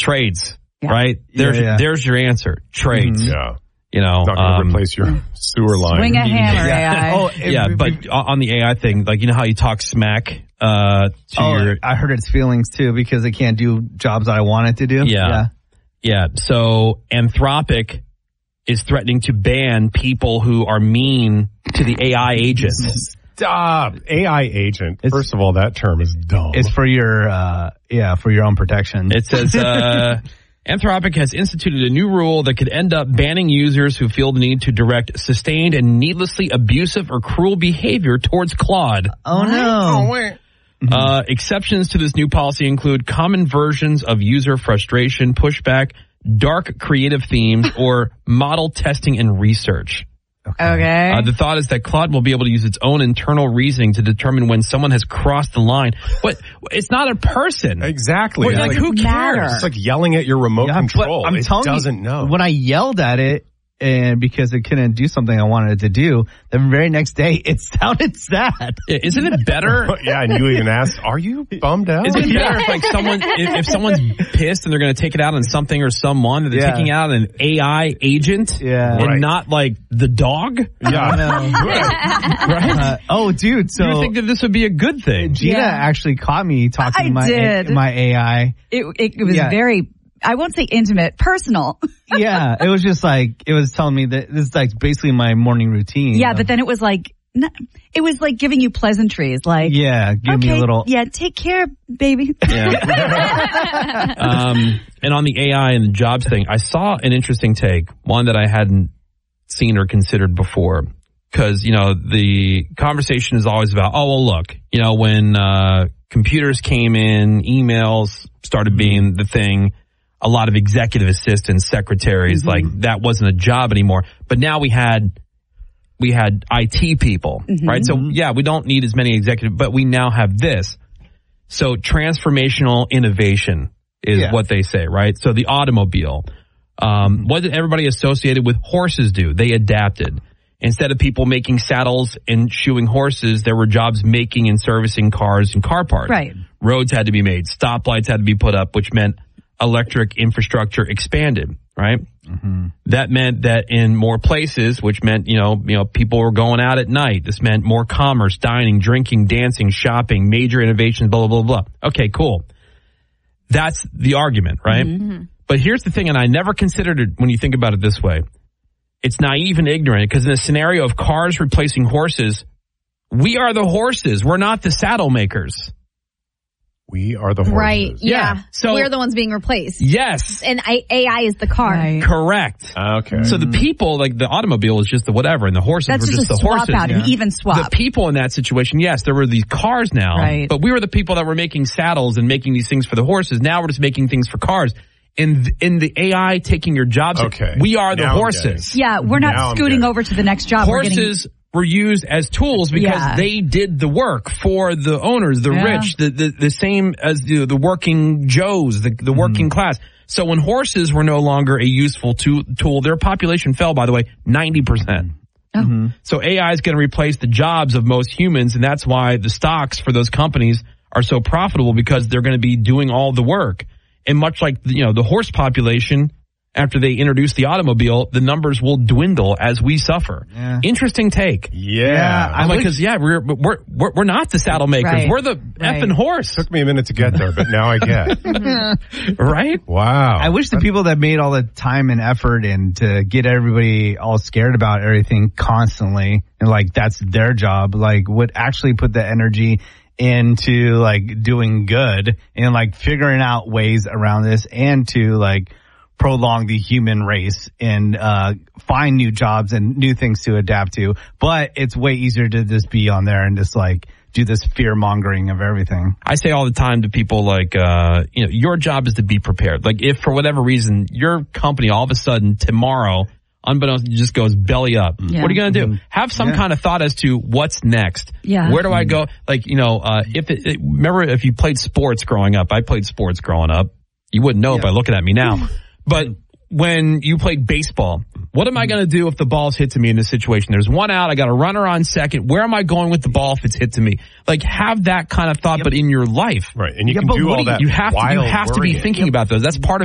Trades, right? There's your answer. Trades. Yeah. You know, not going to replace your sewer line. Swing a hammer, AI. But on the AI thing, like, you know how you talk smack to your... I hurt its feelings, too, because it can't do jobs that I want it to do. Yeah. So Anthropic is threatening to ban people who are mean to the AI agent. Stop. AI agent. First of all, that term is dumb. It's for your, for your own protection. It says, Anthropic has instituted a new rule that could end up banning users who feel the need to direct sustained and needlessly abusive or cruel behavior towards Claude. Oh, no. Exceptions to this new policy include common versions of user frustration, pushback, dark creative themes, or model testing and research. Okay. The thought is that Claude will be able to use its own internal reasoning to determine when someone has crossed the line. But it's not a person. Exactly. Like, who cares? It's like yelling at your remote control. I'm telling doesn't know. When I yelled at it, and because it couldn't do something I wanted it to do, the very next day it sounded sad. Isn't it better? And you even asked, "Are you bummed out?" Isn't it better if, like, if someone's pissed and they're going to take it out on something or someone, that they're taking out an AI agent, and not like the dog? Right? Dude, so you think that this would be a good thing? Gina actually caught me talking to my AI. It was very, I won't say intimate, personal. It was just like, it was telling me that this is like basically my morning routine. Yeah, but then it was like giving you pleasantries, like, give me a little. Yeah, take care, baby. And on the AI and the jobs thing, I saw an interesting take, one that I hadn't seen or considered before. Because, you know, the conversation is always about, look, you know, when computers came in, emails started being the thing, a lot of executive assistants, secretaries, like, that wasn't a job anymore. But now we had IT people, right? So, we don't need as many executive, but we now have this. So transformational innovation is what they say, right? So the automobile, what did everybody associated with horses do? They adapted. Instead of people making saddles and shoeing horses, there were jobs making and servicing cars and car parts. Right. Roads had to be made. Stoplights had to be put up, which meant electric infrastructure expanded, right? That meant that in more places, which meant, you know, people were going out at night. This meant more commerce, dining, drinking, dancing, shopping, major innovations, blah, blah, blah, blah. Okay, cool. That's the argument, right? But here's the thing, and I never considered it when you think about it this way. It's naive and ignorant, because in a scenario of cars replacing horses, we are the horses. We're not the saddle makers. We are the horses. Right, yeah. So we're the ones being replaced. Yes. And AI is the car. Right. Correct. Okay. So the people, like the automobile is just the whatever, and the horses That's were just the swap horses. Out, an even swap. The people in that situation, yes, there were these cars now, but we were the people that were making saddles and making these things for the horses. Now we're just making things for cars. In the AI taking your jobs, we are the horses. Yeah, we're not scooting over to the next job. Horses were used as tools because they did the work for the owners, the rich, the same as the working Joes, the working class. So when horses were no longer a useful tool, their population fell, by the way, 90%. So AI is going to replace the jobs of most humans, and that's why the stocks for those companies are so profitable, because they're going to be doing all the work. And much like, you know, the horse population, after they introduce the automobile, the numbers will dwindle as we suffer. Interesting take. Because we're not the saddle makers. We're the effing horse. Took me a minute to get there, but now I get. Right? Wow. I wish the people that made all the time and effort and to get everybody all scared about everything constantly, and like that's their job, like would actually put the energy into like doing good and like figuring out ways around this, and to like prolong the human race and find new jobs and new things to adapt to. But it's way easier to just be on there and just like do this fear mongering of everything. I say all the time to people, like, your job is to be prepared. Like, if for whatever reason your company all of a sudden tomorrow, unbeknownst, just goes belly up. What are you going to do? Have some kind of thought as to what's next. Where do I go? Like, remember if you played sports growing up? I played sports growing up. You wouldn't know by looking at me now. But when you played baseball, what am I going to do if the ball's hit to me in this situation? There's one out. I got a runner on second. Where am I going with the ball if it's hit to me? Like, have that kind of thought, but in your life. Right. And you can do all that. You have to be thinking about those. That's part of